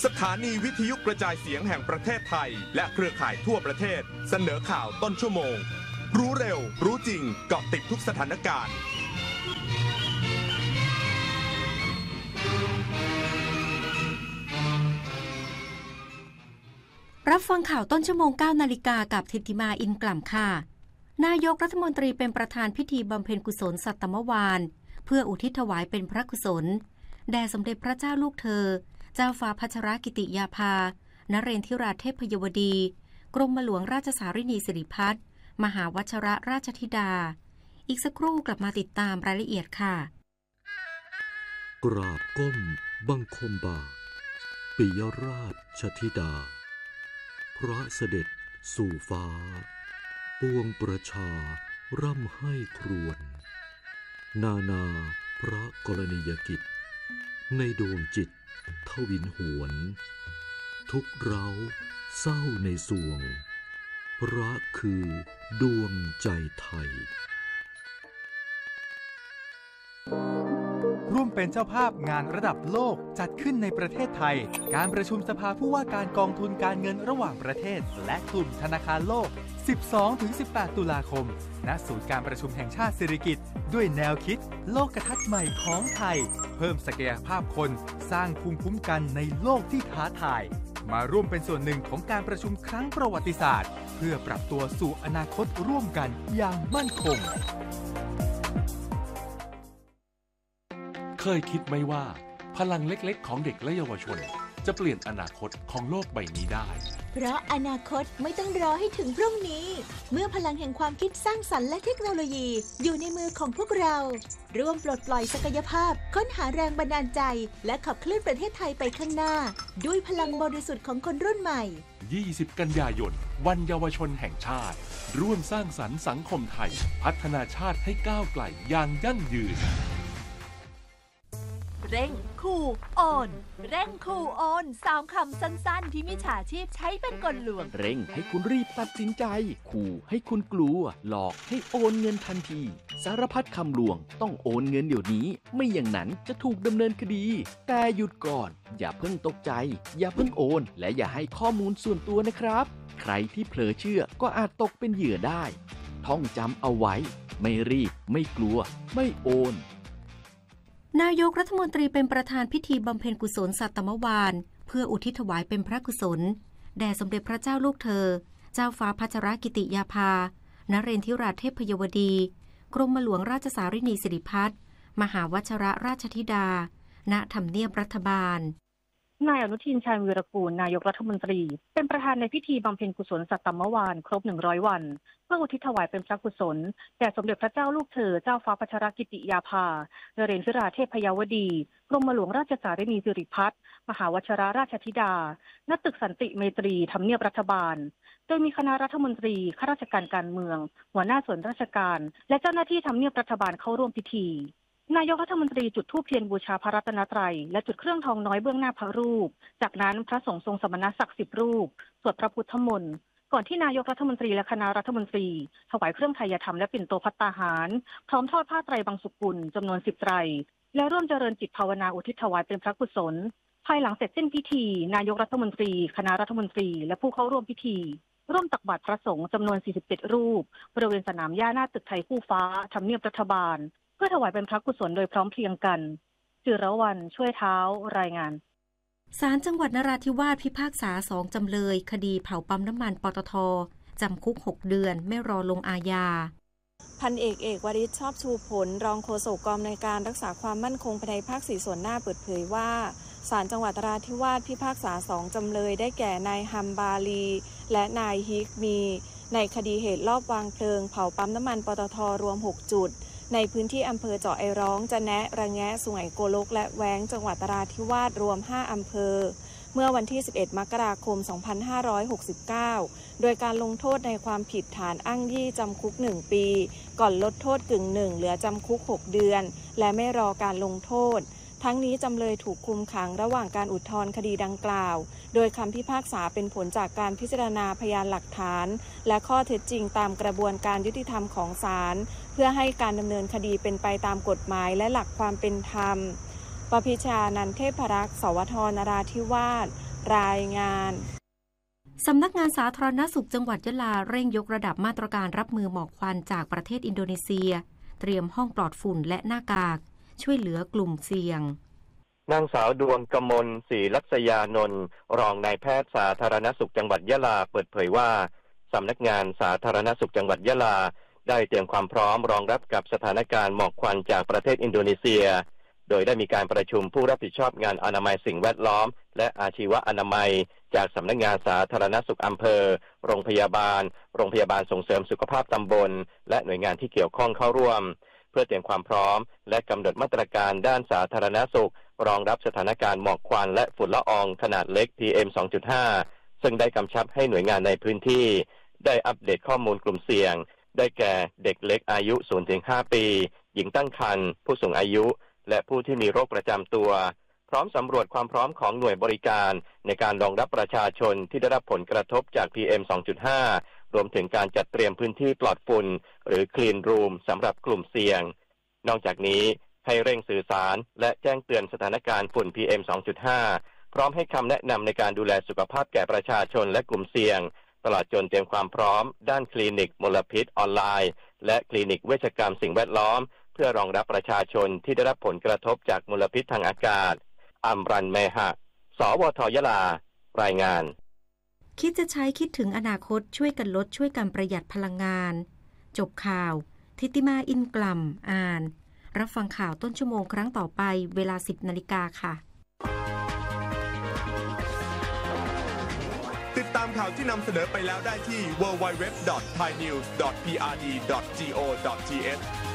สถานีวิทยุกระจายเสียงแห่งประเทศไทยและเครือข่ายทั่วประเทศเสนอข่าวต้นชั่วโมงรู้เร็วรู้จริงเกาะติดทุกสถานการณ์รับฟังข่าวต้นชั่วโมง 9 นาฬิกากับทิติมาอินกล่ำค่ะนายกรัฐมนตรีเป็นประธานพิธีบำเพ็ญกุศลสัตตมวานเพื่ออุทิศถวายเป็นพระกุศลแด่สมเด็จพระเจ้าลูกเธอเจ้าฟ้าพัชรกิติยาภานเรนทิราเทพยวดีกรมหลวงราชสารินีสิริพัฒน์มหาวชรราชธิดาอีกสักครู่กลับมาติดตามรายละเอียดค่ะกราบก้มบังคมบาทปิยราชธิดาพระเสด็จสู่ฟ้าปวงประชาร่ำให้ครวญนาพระกรณียกิจในดวงจิตทวินหวนทุกเร้าเศร้าในสวงพระคือดวงใจไทยร่วมเป็นเจ้าภาพงานระดับโลกจัดขึ้นในประเทศไทยการประชุมสภาผู้ว่าการกองทุนการเงินระหว่างประเทศและกลุ่มธนาคารโลก 12-18 ตุลาคมณศูนย์การประชุมแห่งชาติสิริกิติ์ด้วยแนวคิดโลกทัศน์ใหม่ของไทยเพิ่มศักยภาพคนสร้างภูมิคุ้มกันในโลกที่ท้าทายมาร่วมเป็นส่วนหนึ่งของการประชุมครั้งประวัติศาสตร์เพื่อปรับตัวสู่อนาคตร่วมกันอย่างมั่นคงเคยคิดไหมว่าพลังเล็กๆของเด็กและเยาวชนจะเปลี่ยนอนาคตของโลกใบนี้ได้เพราะอนาคตไม่ต้องรอให้ถึงพรุ่งนี้เมื่อพลังแห่งความคิดสร้างสรรค์และเทคโนโลยีอยู่ในมือของพวกเราร่วมปลดปล่อยศักยภาพค้นหาแรงบันดาลใจและขับเคลื่อนประเทศไทยไปข้างหน้าด้วยพลังบริสุทธิ์ของคนรุ่นใหม่ 20 กันยายนวันเยาวชนแห่งชาติร่วมสร้างสรรค์สังคมไทยพัฒนาชาติให้ก้าวไกลอย่างยั่งยืนเร่งขู่โอนเร่งขู่โอน3 คำสั้นๆที่มิจฉาชีพใช้เป็นกลลวงเร่งให้คุณรีบตัดสินใจขู่ให้คุณกลัวหลอกให้โอนเงินทันทีสารพัดคำลวงต้องโอนเงินเดี๋ยวนี้ไม่อย่างนั้นจะถูกดำเนินคดีแต่หยุดก่อนอย่าเพิ่งตกใจอย่าเพิ่งโอนและอย่าให้ข้อมูลส่วนตัวนะครับใครที่เผลอเชื่อก็อาจตกเป็นเหยื่อได้ท่องจำเอาไว้ไม่รีบไม่กลัวไม่โอนนายกรัฐมนตรีเป็นประธานพิธีบำเพ็ญกุศลสัตตมวานเพื่ออุทิศถวายเป็นพระกุศลแด่สมเด็จพระเจ้าลูกเธอเจ้าฟ้าพัชรกิติยาภานเรนทิราเทพยวดีกรมหลวงราชสารินีสิริพัฒน์มหาวชรราชธิดาณทำเนียบรัฐบาลนายอนุทินชาญวีรกูลนายกรัฐมนตรีเป็นประธานในพิธีบำเพ็ญกุศลสัตตมวานครบ100 วันเพื่ออุทิศถวายเป็นพระกุศลแด่สมเด็จพระเจ้าลูกเธอเจ้าฟ้าพัชรกิติยาภานเรนทิราเทพยวดีกรมหลวงราชสารินีสิริพัฒน์มหาวชรราชธิดาณตึกสันติเมตรีทำเนียบรัฐบาลโดยมีคณะรัฐมนตรีข้าราชการการเมืองหัวหน้าส่วนราชการและเจ้าหน้าที่ทำเนียบรัฐบาลเข้าร่วมพิธีนายกรัฐมนตรีจุดธูปเทียนบูชาพระรัตนตรัยและจุดเครื่องทองน้อยเบื้องหน้าพระรูปจากนั้นพระสงฆ์ทรงสมณศักดิ์10 รูปสวดพระพุทธมนต์ก่อนที่นายกรัฐมนตรีและคณะรัฐมนตรีถวายเครื่องไทยธรรมและปิ่นโตภัตตาหารพร้อมทอดผ้าไตรบางสุกุลจำนวน10 ไตรและร่วมเจริญจิตภาวนาอุทิศถวายเป็นพระกุศลภายหลังเสร็จสิ้นพิธีนายกรัฐมนตรีคณะรัฐมนตรีและผู้เข้าร่วมพิธีร่วมตักบาตรพระสงฆ์จำนวน47 รูปบริเวณสนามหญ้าหน้าตึกไทยคู่ฟ้าทำเนียบรัฐบาลเพื่อถวายเป็นพระกุศลโดยพร้อมเพรียงกันจิรวรรณช่วยเท้ารายงานศาลจังหวัดนราธิวาสพิพากษา2 จำเลยคดีเผาปั๊มน้ำมันปตท.จำคุก6 เดือนไม่รอลงอาญาพันเอกวริศชอบชูผลรองโฆษกกองอำนวยการรักษาความมั่นคงภายในภาค4ส่วนหน้าเปิดเผยว่าศาลจังหวัดนราธิวาสพิพากษา2 จำเลยได้แก่นายฮัมบาลีและนายฮิกมีในคดีเหตุลอบวางเพลิงเผาปั๊มน้ำมันปตท.รวม6 จุดในพื้นที่อำเภอเจาะไอร้องจะแนะระแงะสุไหงโกลกและแว้งจังหวัดนราธิวาสรวม5 อำเภอเมื่อวันที่11 มกราคม 2569โดยการลงโทษในความผิดฐานอ้างยี่จำคุก1 ปีก่อนลดโทษ1/2เหลือจำคุก6 เดือนและไม่รอการลงโทษทั้งนี้จำเลยถูกคุมขังระหว่างการอุทธรณ์คดีดังกล่าวโดยคำพิพากษาเป็นผลจากการพิจารณาพยานหลักฐานและข้อเท็จจริงตามกระบวนการยุติธรรมของศาลเพื่อให้การดำเนินคดีเป็นไปตามกฎหมายและหลักความเป็นธรรมปพิชานันเทพรักษ์สวทนราธิวาสรายงานสำนักงานสาธารณสุขจังหวัดยะลาเร่งยกระดับมาตรการรับมือหมอกควันจากประเทศอินโดนีเซียเตรียมห้องปลอดฝุ่นและหน้ากากช่วยเหลือกลุ่มเสี่ยงนางสาวดวงกมลศรีลักษยานนท์รองนายแพทย์สาธารณสุขจังหวัดยะลาเปิดเผยว่าสำนักงานสาธารณสุขจังหวัดยะลาได้เตรียมความพร้อมรองรับกับสถานการณ์หมอกควันจากประเทศอินโดนีเซียโดยได้มีการประชุมผู้รับผิดชอบงานอนามัยสิ่งแวดล้อมและอาชีวอนามัยจากสำนักงานสาธารณสุขอำเภอโรงพยาบาลส่งเสริมสุขภาพตำบลและหน่วยงานที่เกี่ยวข้องเข้าร่วมเพื่อเตรียมความพร้อมและกำหนดมาตรการด้านสาธารณสุขรองรับสถานการณ์หมอกควันและฝุ่นละอองขนาดเล็ก PM 2.5 ซึ่งได้กำชับให้หน่วยงานในพื้นที่ได้อัปเดตข้อมูลกลุ่มเสี่ยงได้แก่เด็กเล็กอายุ 0-5 ปีหญิงตั้งครรภ์ผู้สูงอายุและผู้ที่มีโรคประจำตัวพร้อมสำรวจความพร้อมของหน่วยบริการในการรองรับประชาชนที่ได้รับผลกระทบจาก PM 2.5 รวมถึงการจัดเตรียมพื้นที่ปลอดฝุ่นหรือ Clean Room สำหรับกลุ่มเสี่ยงนอกจากนี้ให้เร่งสื่อสารและแจ้งเตือนสถานการณ์ฝุ่น PM 2.5 พร้อมให้คำแนะนำในการดูแลสุขภาพแก่ประชาชนและกลุ่มเสี่ยงตลอดจนเตรียมความพร้อมด้านคลินิกมลพิษออนไลน์และคลินิกเวชกรรมสิ่งแวดล้อมเพื่อรองรับประชาชนที่ได้รับผลกระทบจากมลพิษทางอากาศอัมรันเมหะสวทยะลารายงานคิดจะใช้คิดถึงอนาคตช่วยกันลดช่วยกันประหยัดพลังงานจบข่าวทิติมาอินกลัมอ่านรับฟังข่าวต้นชั่วโมงครั้งต่อไปเวลา 10 นาฬิกาค่ะติดตามข่าวที่นำเสนอไปแล้วได้ที่ www.thainews.prd.go.th